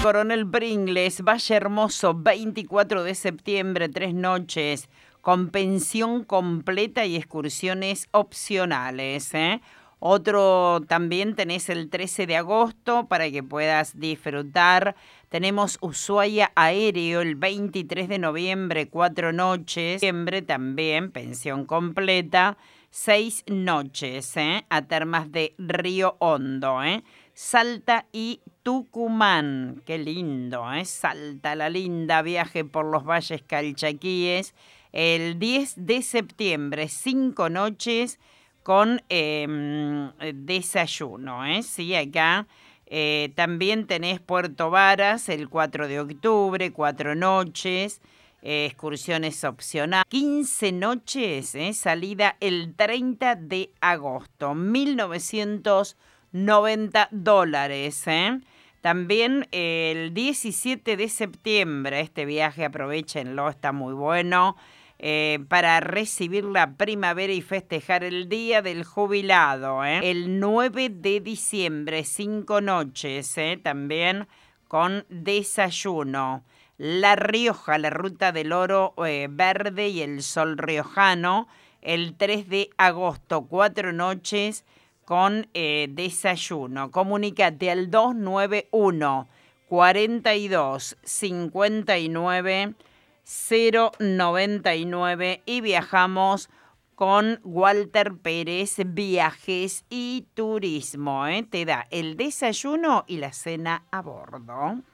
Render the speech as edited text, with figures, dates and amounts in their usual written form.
Coronel Pringles, Valle Hermoso, 24 de septiembre, 3 noches, con pensión completa y excursiones opcionales. Otro también tenés el 13 de agosto para que puedas disfrutar. Tenemos Ushuaia Aéreo el 23 de noviembre, 4 noches. Noviembre también, pensión completa, 6 noches, a Termas de Río Hondo, Salta y Tucumán. Qué lindo, Salta, la linda, viaje por los valles calchaquíes. El 10 de septiembre, 5 noches con desayuno, Sí, acá también tenés Puerto Varas el 4 de octubre, 4 noches, excursiones opcionales. 15 noches, salida el 30 de agosto, $1.990. También el 17 de septiembre, este viaje aprovechenlo, está muy bueno, para recibir la primavera y festejar el Día del Jubilado. El 9 de diciembre, 5 noches, también con desayuno. La Rioja, la Ruta del Oro Verde y el Sol Riojano, el 3 de agosto, 4 noches con desayuno. Comunícate al 291 42 59 099 y viajamos con Walter Pérez Viajes y Turismo. Te da el desayuno y la cena a bordo.